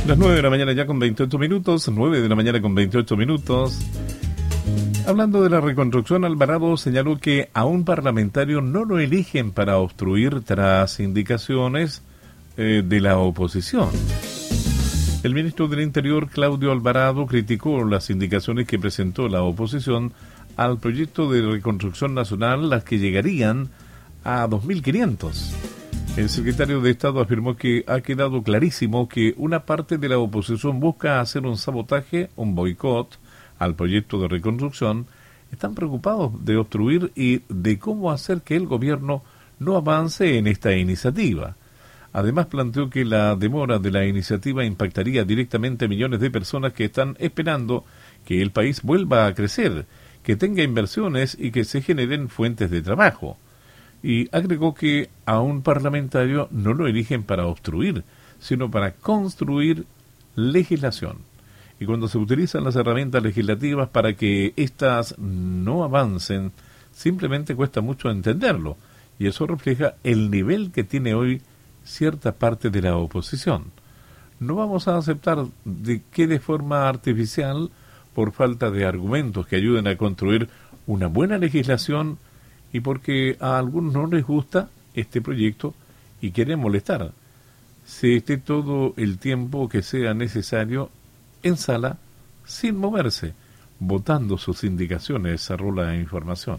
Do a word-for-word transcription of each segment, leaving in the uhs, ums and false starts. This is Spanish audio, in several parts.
Las nueve de la mañana ya con veintiocho minutos, nueve de la mañana con veintiocho minutos. Hablando de la reconstrucción, Alvarado señaló que a un parlamentario no lo eligen para obstruir tras indicaciones eh, de la oposición. El ministro del Interior, Claudio Alvarado, criticó las indicaciones que presentó la oposición al proyecto de reconstrucción nacional, las que llegarían a dos mil quinientos. El secretario de Estado afirmó que ha quedado clarísimo que una parte de la oposición busca hacer un sabotaje, un boicot al proyecto de reconstrucción. Están preocupados de obstruir y de cómo hacer que el gobierno no avance en esta iniciativa. Además, planteó que la demora de la iniciativa impactaría directamente a millones de personas que están esperando que el país vuelva a crecer, que tenga inversiones y que se generen fuentes de trabajo. Y agregó que a un parlamentario no lo eligen para obstruir, sino para construir legislación. Y cuando se utilizan las herramientas legislativas para que éstas no avancen, simplemente cuesta mucho entenderlo. Y eso refleja el nivel que tiene hoy cierta parte de la oposición. No vamos a aceptar de que de forma artificial, por falta de argumentos que ayuden a construir una buena legislación, y porque a algunos no les gusta este proyecto y quieren molestar, se esté todo el tiempo que sea necesario en sala, sin moverse, votando sus indicaciones, cerró la información.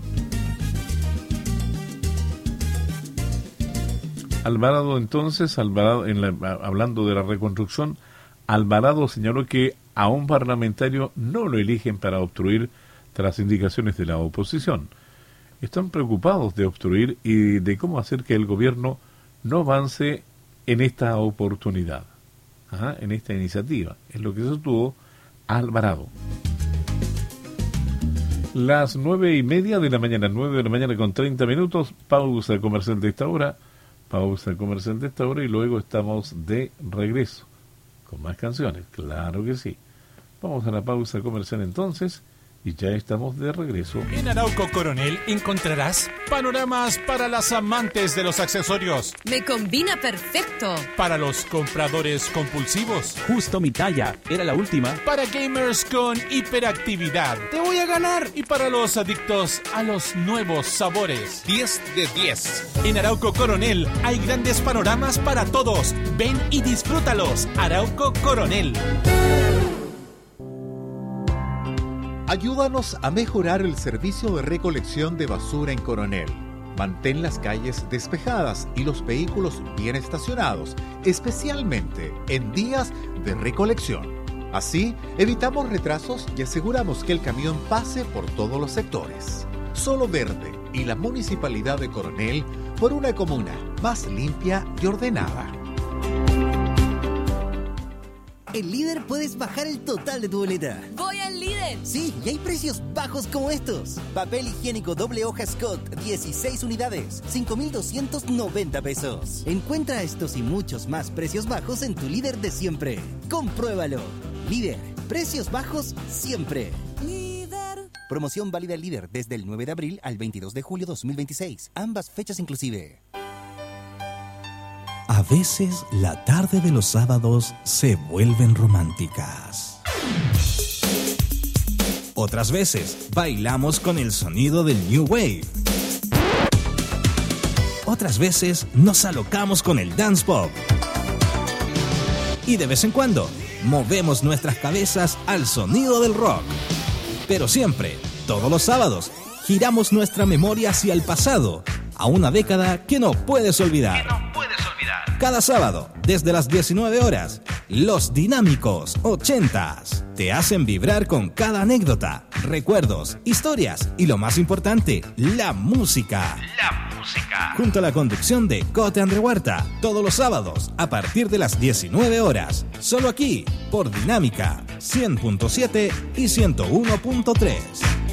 Alvarado entonces, Alvarado, en la, hablando de la reconstrucción, Alvarado señaló que a un parlamentario no lo eligen para obstruir tras indicaciones de la oposición. Están preocupados de obstruir y de cómo hacer que el gobierno no avance en esta oportunidad, Ajá, en esta iniciativa. Es lo que sostuvo Alvarado. Las nueve y media de la mañana, nueve de la mañana con treinta minutos, pausa comercial de esta hora, pausa comercial de esta hora y luego estamos de regreso con más canciones, claro que sí. Vamos a la pausa comercial entonces. Y ya estamos de regreso. En Arauco Coronel encontrarás panoramas para las amantes de los accesorios. Me combina perfecto. Para los compradores compulsivos. Justo mi talla, era la última. Para gamers con hiperactividad. Te voy a ganar. Y para los adictos a los nuevos sabores. diez de diez. En Arauco Coronel hay grandes panoramas para todos. Ven y disfrútalos. Arauco Coronel. Ayúdanos a mejorar el servicio de recolección de basura en Coronel. Mantén las calles despejadas y los vehículos bien estacionados, especialmente en días de recolección. Así, evitamos retrasos y aseguramos que el camión pase por todos los sectores. Solo Verde y la Municipalidad de Coronel por una comuna más limpia y ordenada. En Líder puedes bajar el total de tu boleta. ¡Voy al Líder! Sí, y hay precios bajos como estos. Papel higiénico doble hoja Scott, dieciséis unidades, cinco mil doscientos noventa pesos. Encuentra estos y muchos más precios bajos en tu Líder de siempre. Compruébalo. Líder, precios bajos siempre. Líder. Promoción válida en Líder desde el nueve de abril al veintidós de julio dos mil veintiséis. Ambas fechas inclusive. A veces la tarde de los sábados se vuelven románticas. Otras veces bailamos con el sonido del New Wave. Otras veces nos alocamos con el dance pop. Y de vez en cuando movemos nuestras cabezas al sonido del rock. Pero siempre, todos los sábados, giramos nuestra memoria hacia el pasado, a una década que no puedes olvidar. Cada sábado, desde las diecinueve horas, los dinámicos ochentas te hacen vibrar con cada anécdota, recuerdos, historias y lo más importante, la música. La música. Junto a la conducción de Cote Andre Huerta, todos los sábados a partir de las diecinueve horas, solo aquí por Dinámica cien punto siete y ciento uno punto tres.